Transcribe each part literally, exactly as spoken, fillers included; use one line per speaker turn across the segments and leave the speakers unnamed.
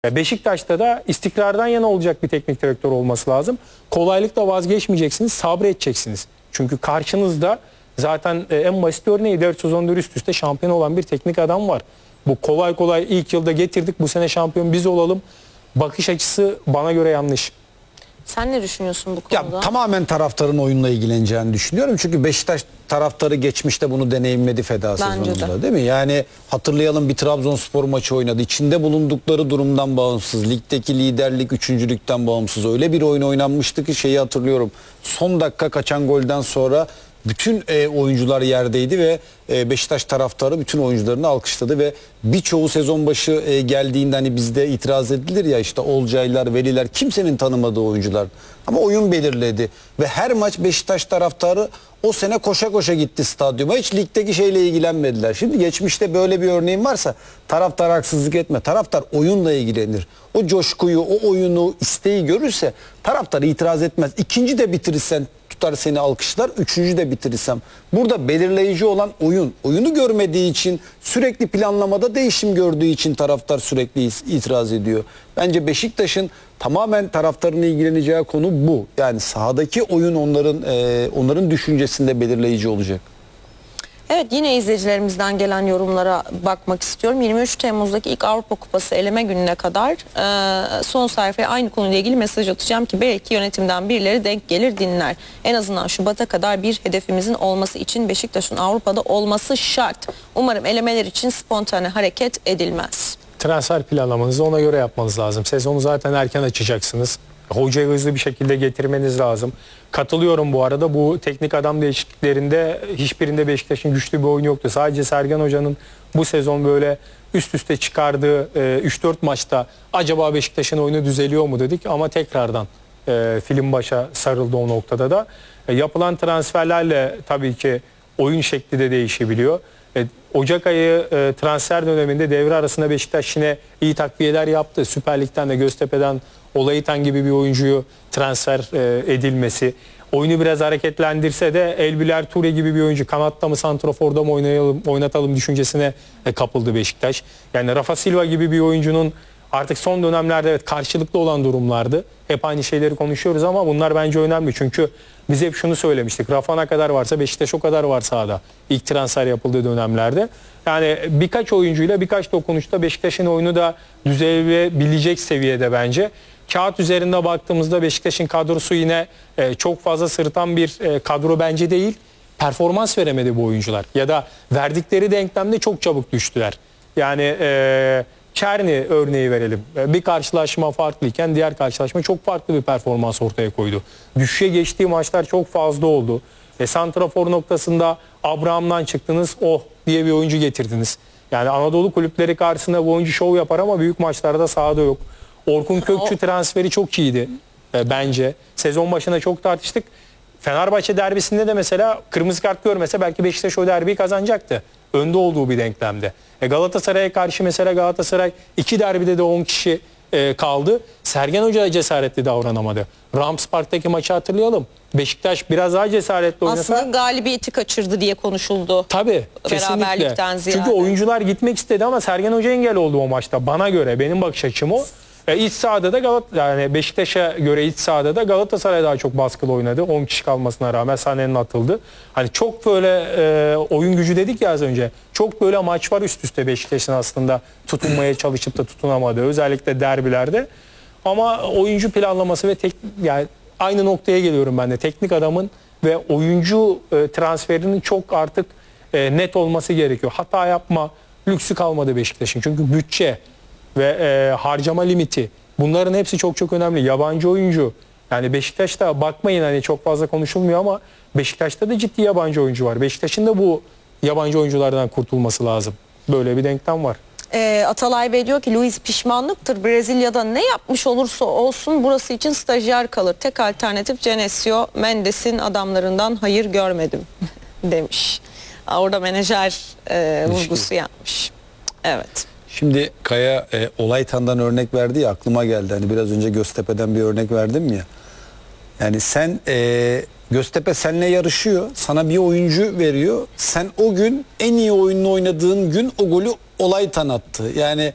Beşiktaş'ta da istikrardan yana olacak bir teknik direktör olması lazım. Kolaylıkla vazgeçmeyeceksiniz, sabredeceksiniz. Çünkü karşınızda zaten en basit örneği dört sezondur üst üste şampiyon olan bir teknik adam var. Bu kolay kolay ilk yılda getirdik, bu sene şampiyon biz olalım. Bakış açısı bana göre yanlış.
Sen ne düşünüyorsun bu konuda?
Ya, tamamen taraftarın oyunla ilgileneceğini düşünüyorum. Çünkü Beşiktaş taraftarı geçmişte bunu deneyimledi feda
Bence
sezonunda
de.
değil mi? Yani hatırlayalım, bir Trabzonspor maçı oynadı. İçinde bulundukları durumdan bağımsız, ligdeki liderlik, üçüncülükten bağımsız öyle bir oyun oynanmıştı ki şeyi hatırlıyorum. Son dakika kaçan golden sonra bütün e, oyuncular yerdeydi ve e, Beşiktaş taraftarı bütün oyuncularını alkışladı ve birçoğu sezon başı e, geldiğinde hani bizde itiraz edilir ya, işte Olcaylar, Veliler, kimsenin tanımadığı oyuncular. Ama oyun belirledi ve her maç Beşiktaş taraftarı o sene koşa koşa gitti stadyuma. Hiç ligdeki şeyle ilgilenmediler. Şimdi geçmişte böyle bir örneğin varsa taraftar haksızlık etme. Taraftar oyunla ilgilenir. O coşkuyu, o oyunu, isteği görürse taraftar itiraz etmez. İkinci de bitirirsen tutar seni alkışlar, üçüncü de bitirirsem. Burada belirleyici olan oyun. Oyunu görmediği için, sürekli planlamada değişim gördüğü için taraftar sürekli itiraz ediyor. Bence Beşiktaş'ın tamamen taraftarın ilgileneceği konu bu. Yani sahadaki oyun onların e, onların düşüncesinde belirleyici olacak.
Evet, yine izleyicilerimizden gelen yorumlara bakmak istiyorum. yirmi üç Temmuz'daki ilk Avrupa Kupası eleme gününe kadar e, son sayfaya aynı konuyla ilgili mesaj atacağım ki belki yönetimden birileri denk gelir dinler. En azından Şubat'a kadar bir hedefimizin olması için Beşiktaş'ın Avrupa'da olması şart. Umarım elemeler için spontane hareket edilmez.
Transfer planlamanızı ona göre yapmanız lazım. Sezonu zaten erken açacaksınız. Hocayı hızlı bir şekilde getirmeniz lazım. Katılıyorum bu arada. Bu teknik adam değişikliklerinde hiçbirinde Beşiktaş'ın güçlü bir oyunu yoktu. Sadece Sergen Hoca'nın bu sezon böyle üst üste çıkardığı üç dört maçta acaba Beşiktaş'ın oyunu düzeliyor mu dedik ama tekrardan e, film başa sarıldı o noktada da. E, yapılan transferlerle tabii ki oyun şekli de değişebiliyor. E, Ocak ayı e, transfer döneminde devre arasında Beşiktaş yine iyi takviyeler yaptı. Süper Lig'den de Göztepe'den Olayitan gibi bir oyuncuyu transfer e, edilmesi. Oyunu biraz hareketlendirse de Elbiler Ture gibi bir oyuncu kanatta mı santraforda mı oynayalım, oynatalım düşüncesine e, kapıldı Beşiktaş. Yani Rafa Silva gibi bir oyuncunun artık son dönemlerde evet karşılıklı olan durumlardı. Hep aynı şeyleri konuşuyoruz ama bunlar bence önemli. Çünkü biz hep şunu söylemiştik. Rafa ne kadar varsa Beşiktaş o kadar var sahada. İlk transfer yapıldığı dönemlerde. Yani birkaç oyuncuyla birkaç dokunuşta Beşiktaş'ın oyunu da düzelebilecek seviyede bence. Kağıt üzerinde baktığımızda Beşiktaş'ın kadrosu yine e, çok fazla sırıtan bir e, kadro bence değil. Performans veremedi bu oyuncular. Ya da verdikleri denklemde çok çabuk düştüler. Yani e, Çerni örneği verelim. E, bir karşılaşma farklıyken diğer karşılaşma çok farklı bir performans ortaya koydu. Düşüşe geçtiği maçlar çok fazla oldu. E, santrafor noktasında Abraham'dan çıktınız, oh diye bir oyuncu getirdiniz. Yani Anadolu kulüpleri karşısında bu oyuncu şov yapar ama büyük maçlarda sahada yok. Orkun Kökçü transferi çok iyiydi e, bence. Sezon başında çok tartıştık. Fenerbahçe derbisinde de mesela kırmızı kart görmese belki Beşiktaş o derbiyi kazanacaktı. Önde olduğu bir denklemde. E, Galatasaray'a karşı mesela Galatasaray iki derbide de on kişi e, kaldı. Sergen Hoca da cesaretli davranamadı. Rams Park'taki maçı hatırlayalım. Beşiktaş biraz daha cesaretli oynasa...
Aslında galibiyeti kaçırdı diye konuşuldu.
Tabii, kesinlikle.
Beraberlikten ziyade.
Çünkü oyuncular gitmek istedi ama Sergen Hoca engel oldu o maçta. Bana göre, benim bakış açım o. E, iç sahada da Galat yani Beşiktaş'a göre iç sahada da Galatasaray daha çok baskılı oynadı. on kişi kalmasına rağmen Sané'nin atıldı. Hani çok böyle e, oyun gücü dedik ya az önce. Çok böyle maç var üst üste Beşiktaş'ın aslında tutunmaya çalışıp da tutunamadığı. Özellikle derbilerde. Ama oyuncu planlaması ve tek, yani aynı noktaya geliyorum ben de. Teknik adamın ve oyuncu e, transferinin çok artık e, net olması gerekiyor. Hata yapma lüksü kalmadı Beşiktaş'ın. Çünkü bütçe ve e, harcama limiti, bunların hepsi çok çok önemli. Yabancı oyuncu, yani Beşiktaş'ta bakmayın hani çok fazla konuşulmuyor ama Beşiktaş'ta da ciddi yabancı oyuncu var. Beşiktaş'ın da bu yabancı oyunculardan kurtulması lazım. Böyle bir denklem var.
E, Atalay Bey diyor ki Luis pişmanlıktır. Brezilya'da ne yapmış olursa olsun burası için stajyer kalır. Tek alternatif Genesio, Mendes'in adamlarından hayır görmedim demiş. Orada menajer e, vurgusu yapmış. Evet.
Şimdi Kaya e, Olaytan'dan örnek verdi ya, aklıma geldi. Hani biraz önce Göztepe'den bir örnek verdim ya. Yani sen e, Göztepe seninle yarışıyor. Sana bir oyuncu veriyor. Sen o gün en iyi oyununu oynadığın gün o golü Olaytan attı. Yani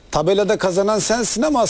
tabelada kazanan sensin ama